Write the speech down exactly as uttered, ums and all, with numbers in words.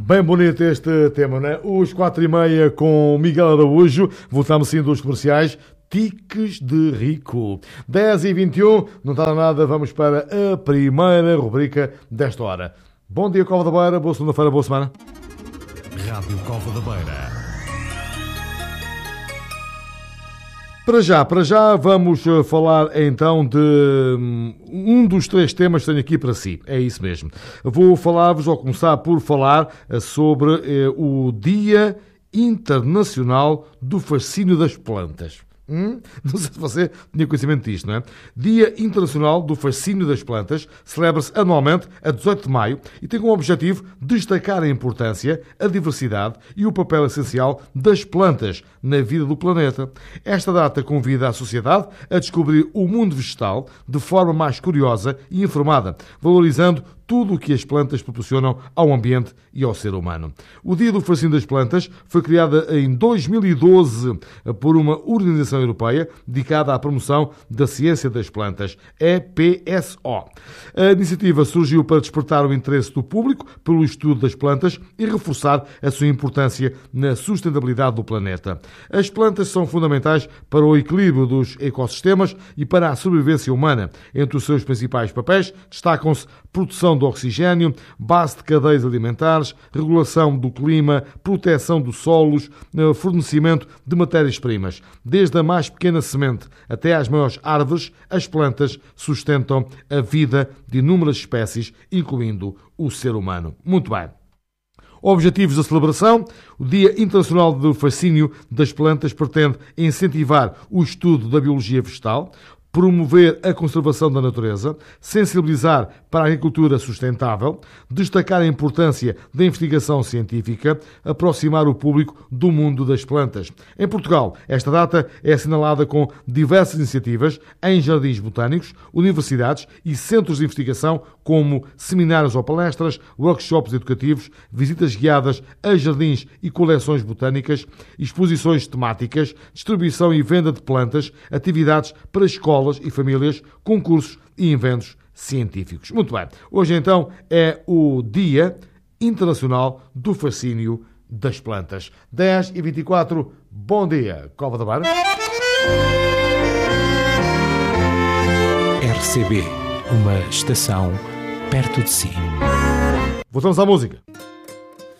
Bem bonito este tema, não é? Os quatro e meia com Miguel Araújo. Voltamos sim dos comerciais. Tiques de Rico. dez e vinte e um, não está nada, vamos para a primeira rubrica desta hora. Bom dia, Cova da Beira, boa segunda-feira, boa semana. Rádio Cova da Beira. Para já, para já, vamos falar então de um dos três temas que tenho aqui para si. É isso mesmo. Vou falar-vos, ou começar por falar, sobre eh, o Dia Internacional do Fascínio das Plantas. Hum? Não sei se você tinha conhecimento disto, não é? Dia Internacional do Fascínio das Plantas celebra-se anualmente a dezoito de maio e tem como objetivo destacar a importância, a diversidade e o papel essencial das plantas na vida do planeta. Esta data convida a sociedade a descobrir o mundo vegetal de forma mais curiosa e informada, valorizando tudo o que as plantas proporcionam ao ambiente e ao ser humano. O Dia do Fascínio das Plantas foi criado em dois mil e doze por uma organização europeia dedicada à promoção da ciência das plantas, E P S O. A iniciativa surgiu para despertar o interesse do público pelo estudo das plantas e reforçar a sua importância na sustentabilidade do planeta. As plantas são fundamentais para o equilíbrio dos ecossistemas e para a sobrevivência humana. Entre os seus principais papéis destacam-se produção do oxigênio, base de cadeias alimentares, regulação do clima, proteção dos solos, fornecimento de matérias-primas. Desde a mais pequena semente até às maiores árvores, as plantas sustentam a vida de inúmeras espécies, incluindo o ser humano. Muito bem. Objetivos da celebração. O Dia Internacional do Fascínio das Plantas pretende incentivar o estudo da biologia vegetal, promover a conservação da natureza, sensibilizar para a agricultura sustentável, destacar a importância da investigação científica, aproximar o público do mundo das plantas. Em Portugal, esta data é assinalada com diversas iniciativas em jardins botânicos, universidades e centros de investigação, como seminários ou palestras, workshops educativos, visitas guiadas a jardins e coleções botânicas, exposições temáticas, distribuição e venda de plantas, atividades para escolas e famílias, concursos e eventos científicos. Muito bem. Hoje, então, é o Dia Internacional do Fascínio das Plantas. dez e vinte e quatro, bom dia, Cova da Beira. R C B, uma estação perto de si. Voltamos à música.